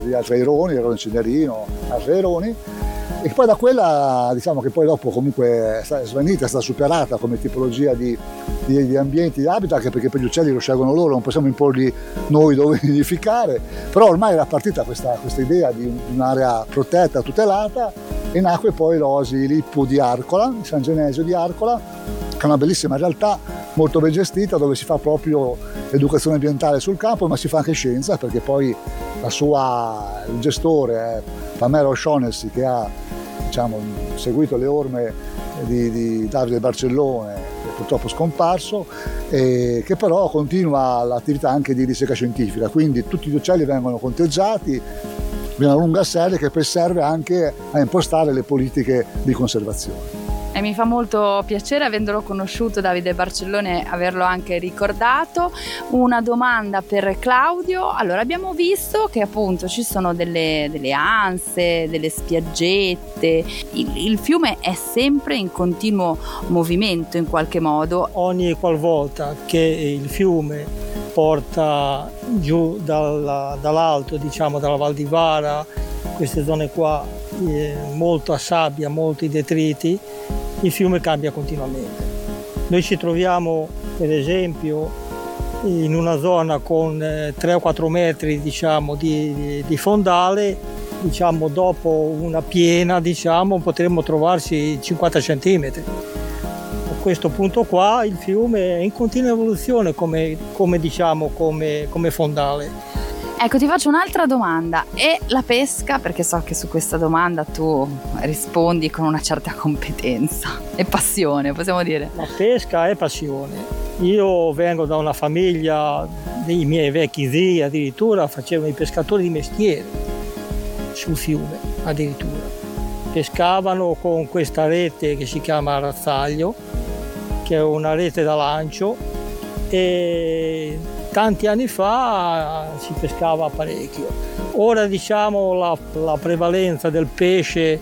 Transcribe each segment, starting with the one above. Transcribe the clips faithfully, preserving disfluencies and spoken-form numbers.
gli altri aironi, airone Cinerino, altri aironi. E poi da quella, diciamo che poi dopo comunque è svanita, è stata superata come tipologia di, di, di ambienti, di habitat, anche perché per gli uccelli lo scelgono loro, non possiamo imporgli noi dove nidificare, però ormai era partita questa, questa idea di un'area protetta, tutelata, e nacque poi l'Oasi Lippo di Arcola, di San Genesio di Arcola, che è una bellissima realtà, molto ben gestita, dove si fa proprio educazione ambientale sul campo, ma si fa anche scienza, perché poi la sua, il gestore è Pamela O'Shaughnessy, che ha, diciamo, seguito le orme di, di Davide Barcellone, che purtroppo è scomparso, e che però continua l'attività anche di ricerca scientifica, quindi tutti gli uccelli vengono conteggiati, viene una lunga serie che poi serve anche a impostare le politiche di conservazione. E mi fa molto piacere, avendolo conosciuto Davide Barcellone, averlo anche ricordato. Una domanda per Claudio. Allora, abbiamo visto che appunto ci sono delle, delle anse, delle spiaggette. Il, il fiume è sempre in continuo movimento in qualche modo. Ogni qualvolta che il fiume porta giù dalla, dall'alto, diciamo dalla Val di Vara, queste zone qua, eh, molto a sabbia, molti detriti, il fiume cambia continuamente. Noi ci troviamo per esempio in una zona con eh, tre o quattro metri, diciamo, di, di, di fondale, diciamo dopo una piena, diciamo, potremmo trovarsi cinquanta centimetri. A questo punto qua il fiume è in continua evoluzione come, come, diciamo, come, come fondale. Ecco, ti faccio un'altra domanda. E la pesca? Perché so che su questa domanda tu rispondi con una certa competenza e passione, possiamo dire. La pesca è passione. Io vengo da una famiglia, dei miei vecchi zii addirittura facevano i pescatori di mestiere sul fiume, addirittura. Pescavano con questa rete che si chiama razzaglio, che è una rete da lancio, e tanti anni fa si pescava parecchio. Ora diciamo la, la prevalenza del pesce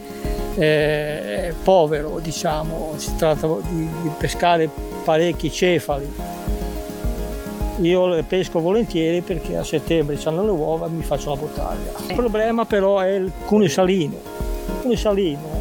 è povero, diciamo, si tratta di, di pescare parecchi cefali. Io le pesco volentieri perché a settembre c'hanno le uova e mi faccio la bottiglia. Il problema però è il cuneo salino. Il cuneo salino,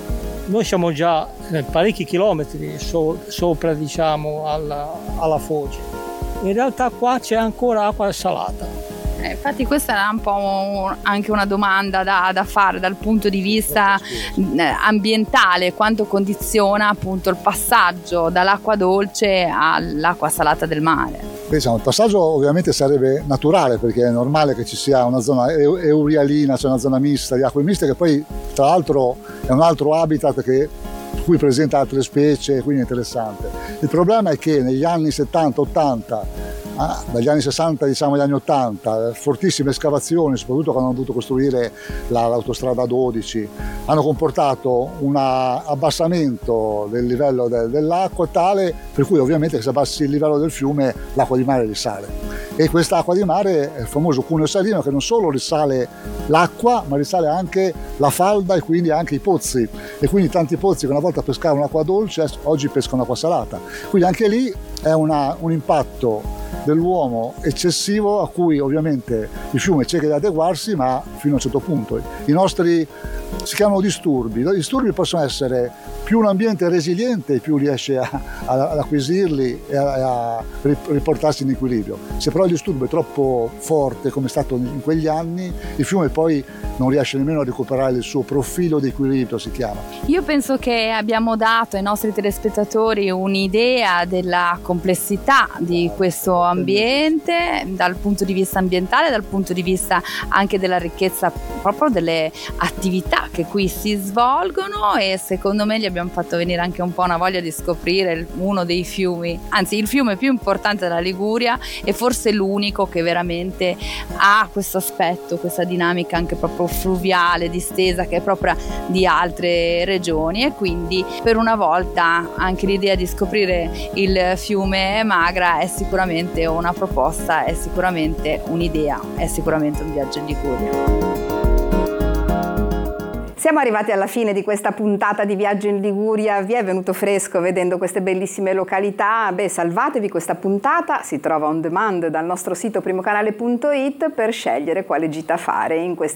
noi siamo già parecchi chilometri so, sopra, diciamo, alla, alla foce. In realtà qua c'è ancora acqua salata. Eh, infatti questa era un po' un, anche una domanda da, da fare dal punto di vista eh, ambientale, quanto condiziona appunto il passaggio dall'acqua dolce all'acqua salata del mare. Beh, diciamo, il passaggio ovviamente sarebbe naturale, perché è normale che ci sia una zona eurialina, cioè una zona mista di acque miste, che poi tra l'altro è un altro habitat che cui presenta altre specie, quindi è interessante. Il problema è che negli anni settanta ottanta, ah, dagli anni sessanta diciamo agli anni ottanta, fortissime escavazioni, soprattutto quando hanno dovuto costruire la, l'autostrada dodici, hanno comportato un abbassamento del livello de, dell'acqua tale per cui ovviamente se si abbassi il livello del fiume l'acqua di mare risale. E questa acqua di mare è il famoso cuneo salino, che non solo risale l'acqua, ma risale anche la falda e quindi anche i pozzi. E quindi tanti pozzi che una volta pescavano acqua dolce oggi pescano acqua salata. Quindi anche lì è una, un impatto dell'uomo eccessivo, a cui ovviamente il fiume cerca di adeguarsi, ma fino a un certo punto. I nostri si chiamano disturbi. I disturbi possono essere più un ambiente resiliente, più riesce a, a, ad acquisirli e a, a riportarsi in equilibrio. Se però il disturbo è troppo forte, come è stato in quegli anni, il fiume poi non riesce nemmeno a recuperare il suo profilo di equilibrio, si chiama. Io penso che abbiamo dato ai nostri telespettatori un'idea della complessità di questo ambiente dal punto di vista ambientale, dal punto di vista anche della ricchezza proprio delle attività che qui si svolgono, e secondo me gli abbiamo fatto venire anche un po' una voglia di scoprire uno dei fiumi, anzi il fiume più importante della Liguria e forse l'unico che veramente ha questo aspetto, questa dinamica anche proprio fluviale, distesa, che è propria di altre regioni. E quindi per una volta anche l'idea di scoprire il fiume Magra è sicuramente una proposta, è sicuramente un'idea, è sicuramente un viaggio in Liguria. Siamo arrivati alla fine di questa puntata di Viaggio in Liguria. Vi è venuto fresco vedendo queste bellissime località? Beh, salvatevi questa puntata, si trova on demand dal nostro sito primocanale punto it per scegliere quale gita fare in queste